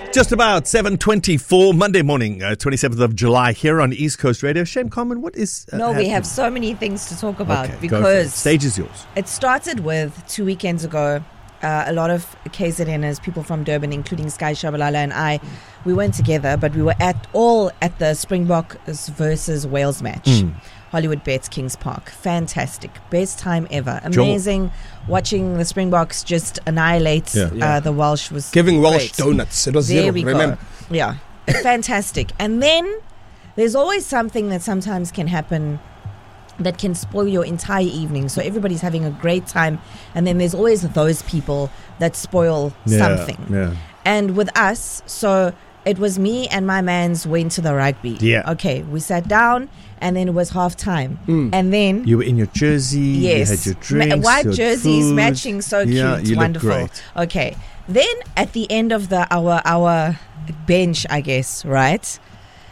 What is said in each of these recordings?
Just about 7:24 Monday morning, 27th of July here on East Coast Radio. Shame, Carmen, what is... No, we have so many things to talk about Okay, because stage is yours. it started with 2 weekends ago. A lot of KZNers, people from Durban, including Sky Shabalala and I, we weren't together, but we were all at the Springboks versus Wales match. Hollywood Bets, Kings Park. Fantastic. Best time ever. Amazing. Watching the Springboks just annihilate the Welsh was giving Welsh great. donuts. It was There zero, we remember? go. Yeah. Fantastic. And then there's always something that sometimes can happen that can spoil your entire evening. So everybody's having a great time, and then there's always those people that spoil something. Yeah. And with us, so it was me and my mans went to the rugby. Yeah. Okay, we sat down, and then it was half time. And then You were in your jersey, yes, you had your drinks, white your jerseys food. matching, so cute, Yeah, you look wonderful. great. Okay, then at the end of our bench, I guess, right?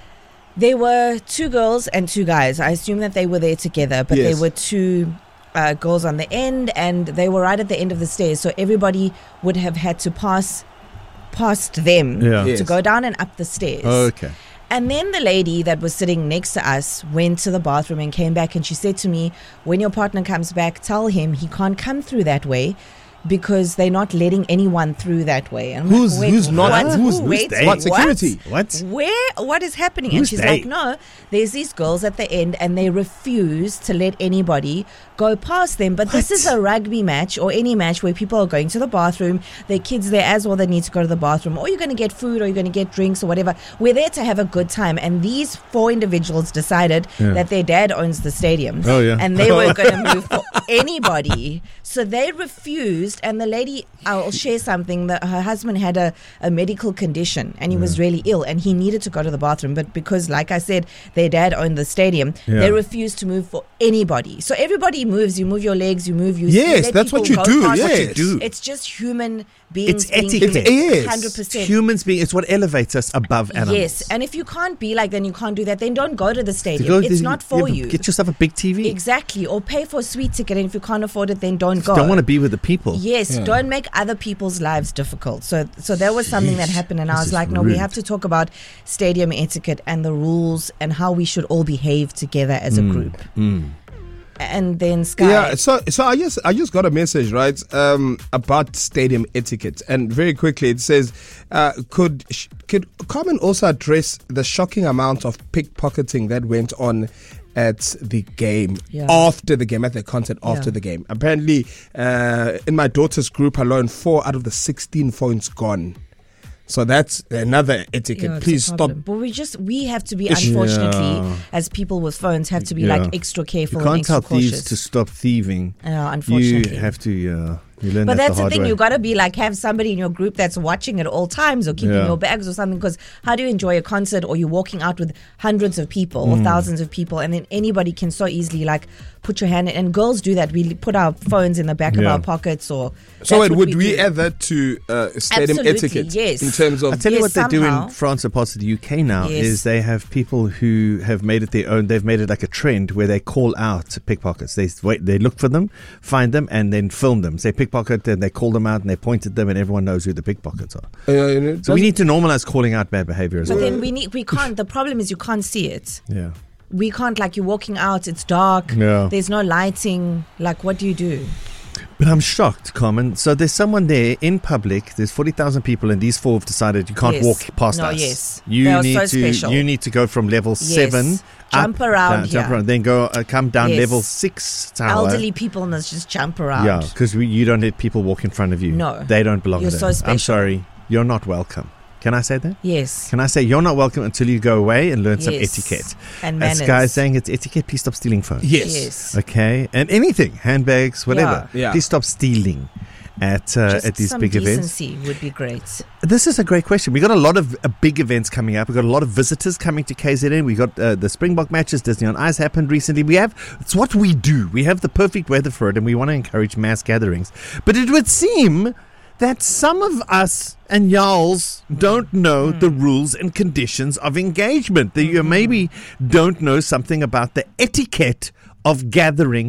There were 2 girls and 2 guys. I assume that they were there together, but Yes. there were 2 girls on the end, and they were right at the end of the stairs. So everybody would have had to pass past them Yeah. Yes. to go down and up the stairs. Okay. And then the lady that was sitting next to us went to the bathroom and came back, and she said to me, when your partner comes back, tell him he can't come through that way because they're not letting anyone through that way. And I'm Who's like, wait, not? what? Who's Wait, they? What security? What? What is happening? Who's and she's they? like, no, there's these girls at the end and they refuse to let anybody go past them. But this is a rugby match or any match where people are going to the bathroom. Their kids there as well, they need to go to the bathroom, or you're going to get food or you're going to get drinks or whatever. We're there to have a good time. And these 4 individuals decided that their dad owns the stadium. Oh, yeah. And they were going to move for anybody. So they refused. And the lady, I'll share something, that her husband had a medical condition and he was really ill and he needed to go to the bathroom. But because, like I said, their dad owned the stadium, they refused to move for anybody. So everybody moves. You move your legs, you move. You Yes, let that's people what you go do, past. yes. What you do. It's just human beings. It's being etiquette. human. Yes. 100%. Humans being, it's what elevates us above animals. Yes, and if you can't be like, then you can't do that. Then don't go to the To stadium. go- It's not for you. Get yourself a big TV. Exactly, or pay for a sweet ticket. And if you can't afford it, then don't go. Don't want to be with the people. Yes, don't make other people's lives difficult. So there was something that happened, and I This was is like, no, we rude. have to talk about stadium etiquette and the rules and how we should all behave together as a group. And then Sky. Yeah, so I just got a message, right, about stadium etiquette, and very quickly it says, could Carmen also address the shocking amount of pickpocketing that went on at the game, after the game, at the concert after the game? Apparently, in my daughter's group alone, 4 out of the 16 phones gone. So that's another etiquette. Yeah, it's Please a stop. problem. But we have to be, unfortunately, as people with phones, have to be like extra careful You can't and extra tell thieves cautious. to stop thieving. Unfortunately. You have to, you learn But that that's the the hard thing, way. you got to be like, have somebody in your group that's watching at all times or keeping your bags or something, because how do you enjoy a concert or you're walking out with hundreds of people or thousands of people, and then anybody can so easily like put your hand in, and girls do that. We put our phones in the back of our pockets, or So that's what would we do. add that to stadium Absolutely, etiquette? yes. In terms of I tell you Yes, what they do somehow. in France and parts of the UK now Yes. is they have people who have made it their own. They've made it like a trend where they call out pickpockets. They look for them, find them, and then film them. Say pickpocket, and they call them out and they point at them, and everyone knows who the pickpockets are. So we need to normalize calling out bad behavior as But well. then we can't. The problem is you can't see it. Yeah. We can't, like, you're walking out, it's dark, Yeah. there's no lighting. Like, what do you do? But I'm shocked, Carmen. So there's someone there in public. There's 40,000 people, and these 4 have decided you can't Yes. walk past No, us. yes. You They are need so to. special. You need to go from level 7. Jump up, around down, jump here. around, then go come down Yes. level 6 tower. Elderly people must just jump around. Yeah, because you don't let people walk in front of you. No. They don't belong You're there. so special. I'm sorry. You're not welcome. Can I say that? Yes. Can I say you're not welcome until you go away and learn some Yes. etiquette? And As manners. Sky is saying, it's etiquette. Please stop stealing phones. yes. Okay. And anything, handbags, whatever. Yeah. Please stop stealing at these some big events. decency would be great. This is a great question. We got a lot of big events coming up. We got a lot of visitors coming to KZN. We got the Springbok matches. Disney on Ice happened recently. It's what we do. We have the perfect weather for it, and we want to encourage mass gatherings. But it would seem that some of us and y'alls don't know the rules and conditions of engagement. That you maybe don't know something about the etiquette of gathering